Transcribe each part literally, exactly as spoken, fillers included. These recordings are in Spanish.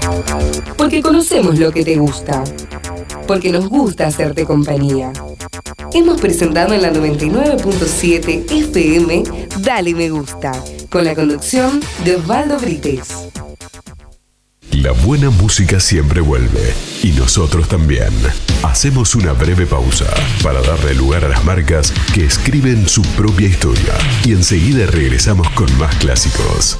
Porque conocemos lo que te gusta. Porque nos gusta hacerte compañía. Hemos presentado en la noventa y nueve punto siete F M Dale Me Gusta, con la conducción de Osvaldo Brites. La buena música siempre vuelve, y nosotros también. Hacemos una breve pausa para darle lugar a las marcas que escriben su propia historia, y enseguida regresamos con más clásicos.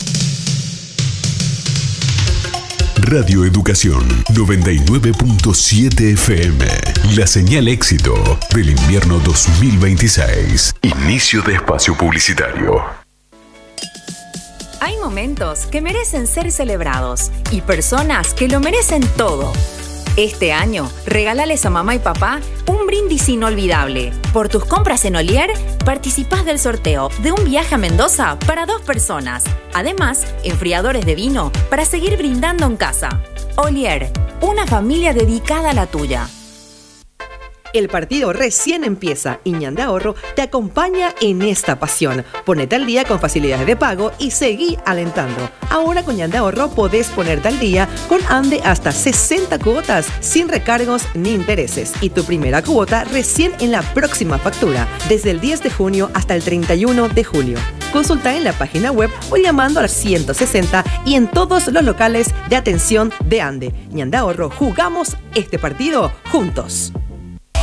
Radio Educación noventa y nueve punto siete F M, la señal éxito del invierno dos mil veintiséis. Inicio de espacio publicitario. Hay momentos que merecen ser celebrados y personas que lo merecen todo. Este año, regálales a mamá y papá un brindis inolvidable. Por tus compras en Olier, participás del sorteo de un viaje a Mendoza para dos personas. Además, enfriadores de vino para seguir brindando en casa. Olier, una familia dedicada a la tuya. El partido recién empieza y Ñandé Ahorro te acompaña en esta pasión. Ponete al día con facilidades de pago y seguí alentando. Ahora con Ñandé Ahorro podés ponerte al día con Ande hasta sesenta cuotas sin recargos ni intereses. Y tu primera cuota recién en la próxima factura, desde el diez de junio hasta el treinta y uno de julio. Consulta en la página web o llamando al ciento sesenta y en todos los locales de atención de Ande. Ñandé Ahorro, jugamos este partido juntos.